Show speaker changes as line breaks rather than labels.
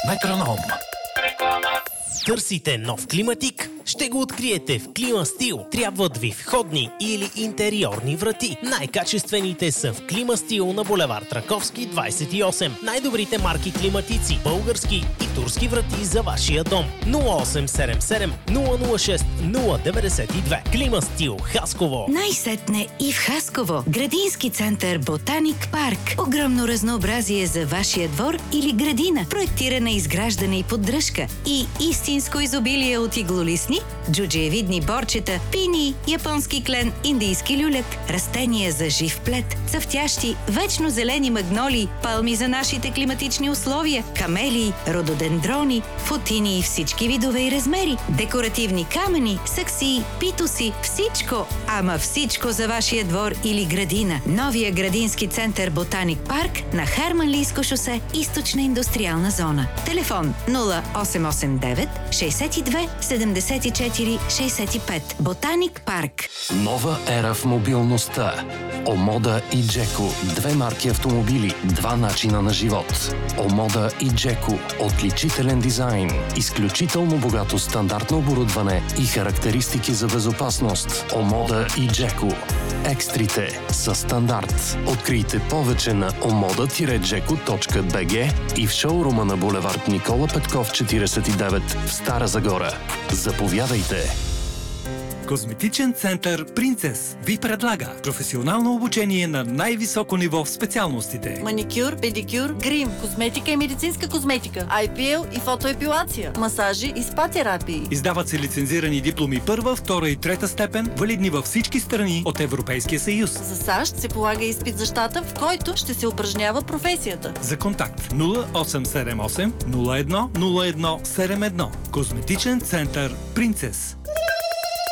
Метроном.
Търсите нов климатик? Ще го откриете в Климастил. Трябват ви входни или интериорни врати. Най-качествените са в Климастил на булевард Раковски 28. Най-добрите марки климатици, български и турски врати за вашия дом. 0877 006 092. Климастил, Хасково.
Най-сетне и в Хасково. Градински център Ботаник парк. Огромно разнообразие за вашия двор или градина. Проектиране, изграждане и поддръжка. И истинско изобилие от иглолистни, джуджиевидни борчета, пини, японски клен, индийски люлек, растения за жив плет, цъфтящи, вечно зелени магнолии, палми за нашите климатични условия, камелии, рододендрони, футини и всички видове и размери, декоративни камъни, саксии, питоси, всичко, ама всичко за вашия двор или градина. Новия градински център Ботаник парк на Харманлийско шосе, източна индустриална зона. Телефон 0889 62 74 65. Ботаник парк.
Нова ера в мобилността. Омода и Джеко. Две марки автомобили, два начина на живот. Омода и Джеко. Отличителен дизайн, изключително богато стандартно оборудване и характеристики за безопасност. Омода и Джеко. Екстрите са стандарт. Открийте повече на omoda-jeko.bg и в шоурума на булевард Никола Петков 49 в Стара Загора. Заповядайте!
Козметичен център Принцес ви предлага професионално обучение на най-високо ниво в специалностите.
Маникюр, педикюр, грим, косметика и медицинска козметика, IPL и фотоепилация, масажи и спа терапии.
Издават се лицензирани дипломи първа, втора и трета степен, валидни във всички страни от Европейския съюз.
За САЩ се полага изпит за щата, в който ще се упражнява професията.
За контакт 0878 01 01 71. Козметичен център Принцес.